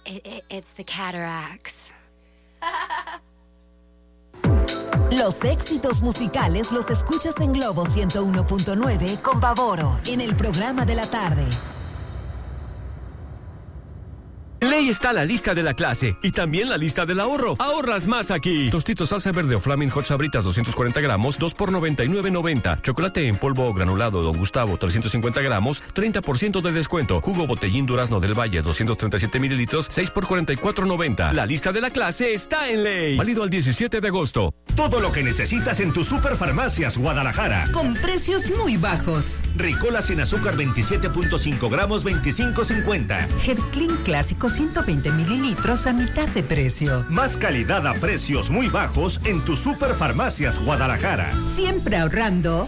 It's the cataracts. Los éxitos musicales los escuchas en Globo 101.9 con Pavoro en el programa de la tarde. En Ley está la lista de la clase y también la lista del ahorro. Ahorras más aquí. Tostitos salsa verde o Flaming Hot Sabritas 240 gramos, 2 por $99.90. Chocolate en polvo o granulado Don Gustavo 350 gramos, 30% de descuento. Jugo Botellín Durazno del Valle 237 mililitros, 6 por $44.90. La lista de la clase está en Ley. Válido al 17 de agosto. Todo lo que necesitas en tus Superfarmacias Guadalajara. Con precios muy bajos. Ricola sin azúcar 27.5 gramos, 25.50. Herclin Clásico 120 mililitros a mitad de precio. Más calidad a precios muy bajos en tus Superfarmacias Guadalajara. Siempre ahorrando,